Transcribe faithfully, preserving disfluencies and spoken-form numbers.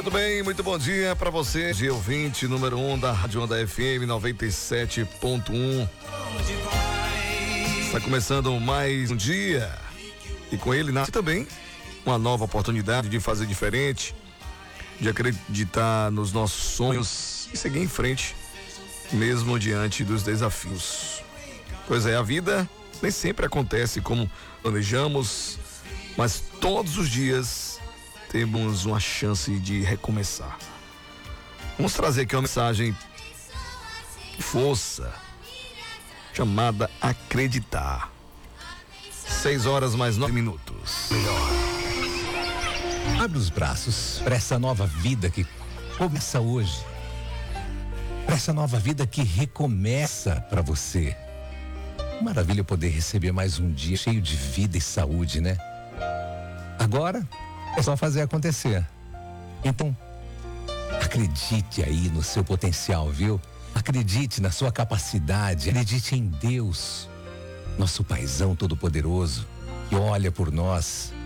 Muito bem, muito bom dia para você, dia ouvinte, número um da Rádio Onda F M noventa e sete ponto um. Está começando mais um dia e com ele nasce também uma nova oportunidade de fazer diferente, de acreditar nos nossos sonhos e seguir em frente, mesmo diante dos desafios. Pois é, a vida nem sempre acontece como planejamos, mas todos os dias temos uma chance de recomeçar. Vamos trazer aqui uma mensagem de força, chamada Acreditar. Seis horas mais nove minutos. Abre os braços para essa nova vida que começa hoje. Para essa nova vida que recomeça para você. Maravilha poder receber mais um dia cheio de vida e saúde, né? Agora é só fazer acontecer. Então, acredite aí no seu potencial, viu? Acredite na sua capacidade, acredite em Deus, nosso Paizão Todo-Poderoso, que olha por nós